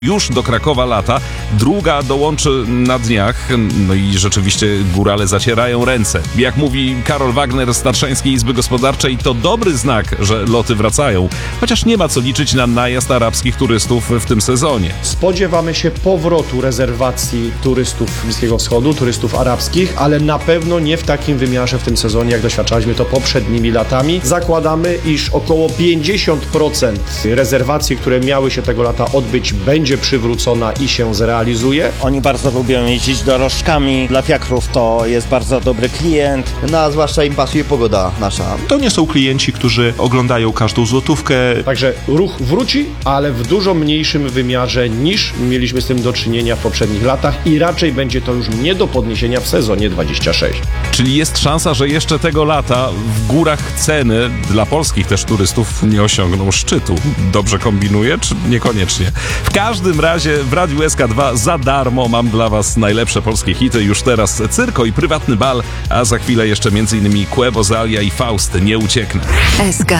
Już do Krakowa lata, druga dołączy na dniach, no i rzeczywiście górale zacierają ręce. Jak mówi Karol Wagner z Tatrzańskiej Izby Gospodarczej, to dobry znak, że loty wracają, chociaż nie ma co liczyć na najazd arabskich turystów w tym sezonie. Spodziewamy się powrotu rezerwacji turystów Bliskiego Wschodu, turystów arabskich, ale na pewno nie w takim wymiarze w tym sezonie, jak doświadczaliśmy to poprzednimi latami. Zakładamy, iż około 50% rezerwacji, które miały się tego lata odbyć, będzie przywrócona i się zrealizuje. Oni bardzo lubią jeździć dorożkami. Dla fiakrów to jest bardzo dobry klient. No, a zwłaszcza im pasuje pogoda nasza. To nie są klienci, którzy oglądają każdą złotówkę. Także ruch wróci, ale w dużo mniejszym wymiarze niż mieliśmy z tym do czynienia w poprzednich latach i raczej będzie to już nie do podniesienia w sezonie 26. Czyli jest szansa, że jeszcze tego lata w górach ceny dla polskich też turystów nie osiągną szczytu. Dobrze kombinuję, czy niekoniecznie? W każdym razie w Radiu SK2 za darmo mam dla Was najlepsze polskie hity. Już teraz Cyrko i Prywatny Bal, a za chwilę jeszcze m.in. Quebo, Zalia i Faust. Nie ucieknę. SK